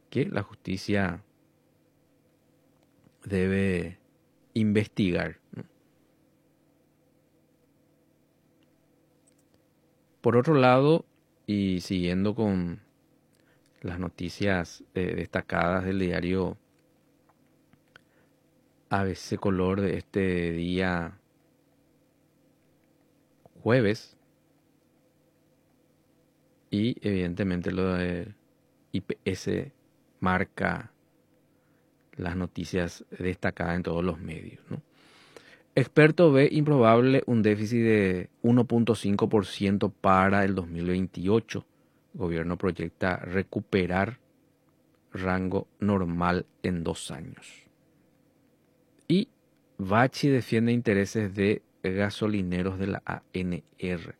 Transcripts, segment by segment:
que la justicia debe investigar, ¿no? Por otro lado, y siguiendo con las noticias destacadas del diario ABC Color de este día jueves, y evidentemente lo de IPS marca las noticias destacadas en todos los medios, ¿no? Experto ve improbable un déficit de 1.5% para el 2028. El gobierno proyecta recuperar rango normal en 2 años. Y Bachi defiende intereses de gasolineros de la ANR.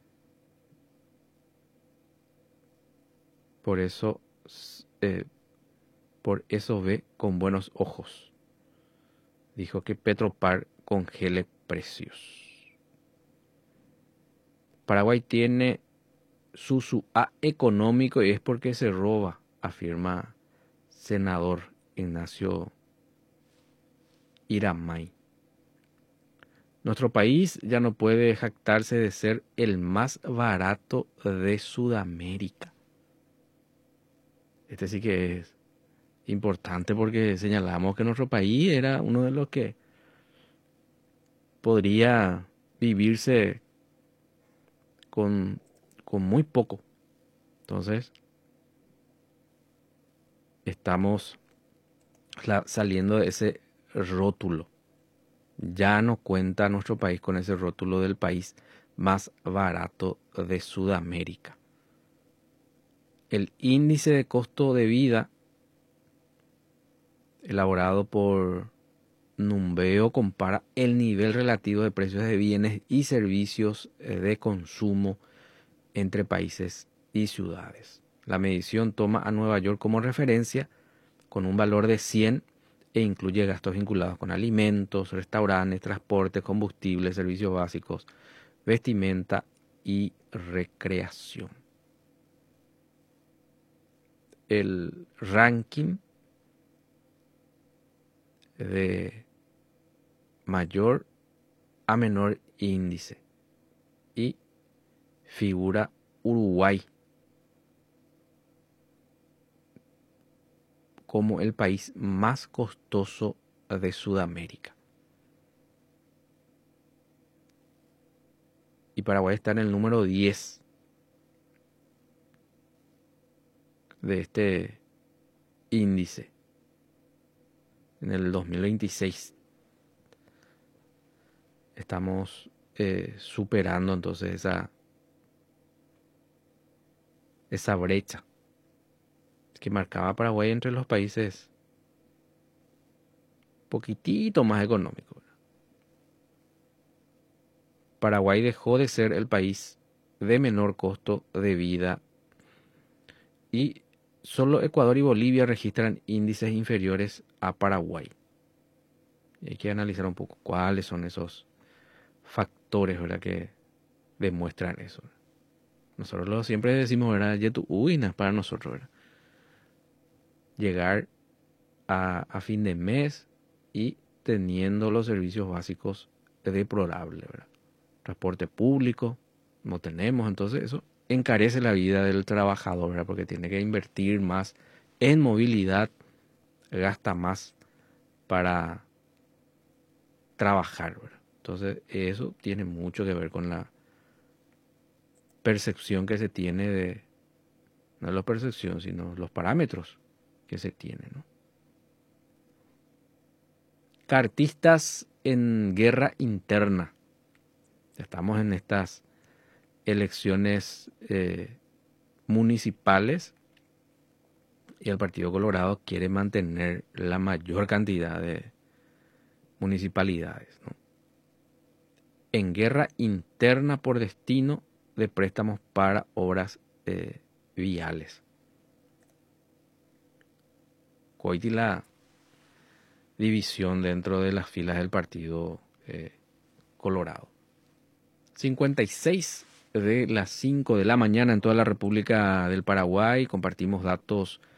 Por eso ve con buenos ojos. Dijo que Petropar congele precios. Paraguay tiene su A económico y es porque se roba, afirma senador Ignacio Iramay. Nuestro país ya no puede jactarse de ser el más barato de Sudamérica. Este sí que es importante porque señalamos que nuestro país era uno de los que podría vivirse con muy poco. Entonces, estamos saliendo de ese rótulo. Ya no cuenta nuestro país con ese rótulo del país más barato de Sudamérica. El índice de costo de vida elaborado por Numbeo compara el nivel relativo de precios de bienes y servicios de consumo entre países y ciudades. La medición toma a Nueva York como referencia con un valor de 100 e incluye gastos vinculados con alimentos, restaurantes, transporte, combustibles, servicios básicos, vestimenta y recreación. El ranking de mayor a menor índice y figura Uruguay como el país más costoso de Sudamérica. Y Paraguay está en el número 10 de este índice en el 2026. Estamos superando entonces esa brecha que marcaba Paraguay entre los países poquitito más económicos. Paraguay dejó de ser el país de menor costo de vida y solo Ecuador y Bolivia registran índices inferiores a Paraguay. Y hay que analizar un poco cuáles son esos factores, ¿verdad?, que demuestran eso. Nosotros siempre decimos, ¿verdad?, para nosotros, ¿verdad?, llegar a fin de mes y teniendo los servicios básicos deplorables, ¿verdad? Transporte público no tenemos, entonces eso encarece la vida del trabajador, ¿verdad?, porque tiene que invertir más en movilidad, gasta más para trabajar, ¿verdad? Entonces eso tiene mucho que ver con la percepción que se tiene no la percepción, sino los parámetros que se tienen, ¿no? Cartistas en guerra interna. Estamos en estas elecciones municipales y el Partido Colorado quiere mantener la mayor cantidad de municipalidades, ¿no? En guerra interna por destino de préstamos para obras viales. Coiti la división dentro de las filas del Partido Colorado. 56 de las 5 de la mañana en toda la República del Paraguay. Compartimos datos